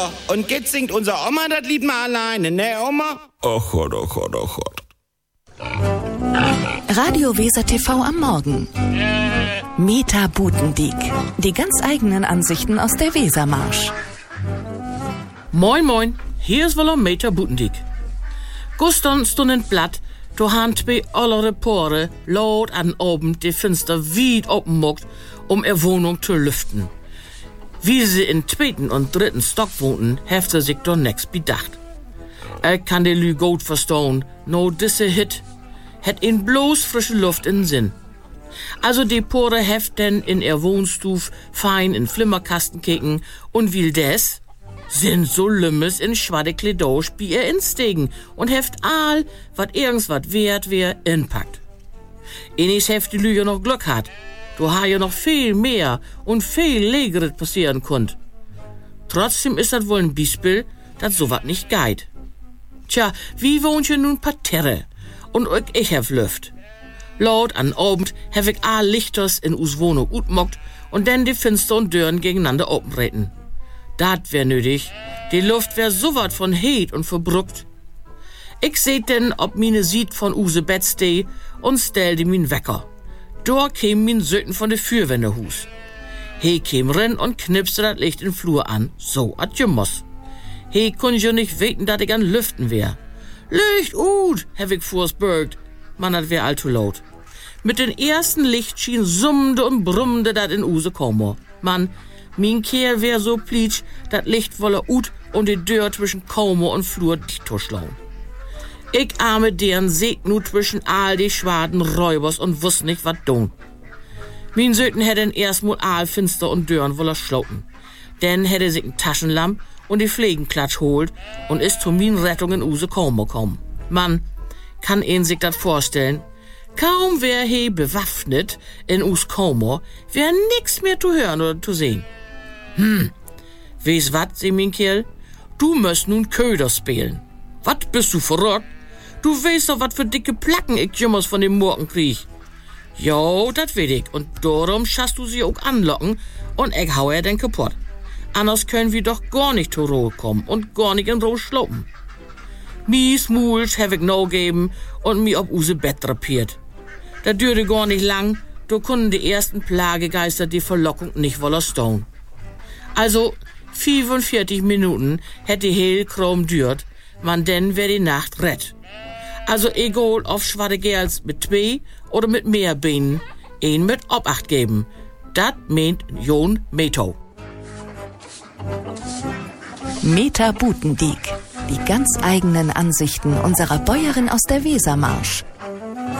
Ja, und jetzt singt unser Oma das Lied mal alleine, ne Oma? Ach Gott, ach Gott, ach Gott. Radio Weser TV am Morgen. Meta Butendiek. Die ganz eigenen Ansichten aus der Wesermarsch. Moin moin, hier ist wohl Meta Butendiek. Gestern stund in Blatt, da han zwei alle Reporter laut an oben die Fenster weit open mocht, er Wohnung zu lüften. Wie sie in zweiten und dritten Stock wohnten, heft sie sich doch nix bedacht. Kann die Lü gut verstauen, no disse Hit, het ihn bloß frische Luft in Sinn. Also die Pore heft denn in ihr Wohnstuf fein in Flimmerkasten kicken und will des sind so lümmes in schwadde Kledosch bei ihr instegen und heft all, wat irgendwas wert wär, inpackt. Enis heft die Lüge noch Glück hat. Du ha ja noch viel mehr und viel Legeres passieren konnt. Trotzdem ist das wohl ein Beispiel, dat so wat nicht geht. Tja, wie wohnt ihr nun parterre? Und ich hef Luft. Laut an Abend hef ich all Lichters in us Wohnung utmockt und dann die Fenster und Dörren gegeneinander openreten. Dat wär nötig. Die Luft wär so wat von heet und verbruckt. Ich seht denn, ob mine sieht von use Bett steh und stellte min Wecker. Da käm min Söten von de Fürwenderhus. He käm rin und knipste dat Licht in Flur an, so at je muss. He kun jo nicht weten, dat ich an Lüften wär. Licht ut, hab ich vorsbürgt. Man, dat wär allzu laut. Mit den ersten Lichtschien summde und brummde dat in use Komor. Man, min Kerl wär so plitsch, dat Licht wolle ut und die Dörr zwischen Komor und Flur dicht schlauen. Ich arme deren seht nu zwischen all die schwaden Räubers und wuss nicht wat don. Min Söten hätten erstmal all Finster und Dörren wolle schlauten. Denn hätte sich ein Taschenlamp und die Pflegenklatsch holt und ist zu min Rettung in use Komor kommen. Mann, kann ihn sich dat vorstellen? Kaum wär he bewaffnet in us Komor, wär nix mehr zu hören oder zu sehen. Weiss wat, seh min Kerl? Du müsst nun Köder spielen. Wat, bist du verrückt? Du weißt doch, wat für dicke Placken ich jümmers von dem Morgen krieg. Jo, dat weet ich. Und darum schaffst du sie auch anlocken und ich hau er den kaputt. Anders können wir doch gar nicht zur Ruhe kommen und gar nicht in Ruhe schluppen. Mies Mulch hab ich no geben und mi ob use Bett drapiert. Da dürte gar nicht lang, da kunden die ersten Plagegeister die Verlockung nicht woller stone. Also 45 Minuten hätte hell krom dürt, man denn wär die Nacht rett. Also egal auf schwarze Gerls mit 2 oder mit mehr Beinen, ein mit Obacht geben. Dat meint Jon Meto. Meta Butendiek. Die ganz eigenen Ansichten unserer Bäuerin aus der Wesermarsch.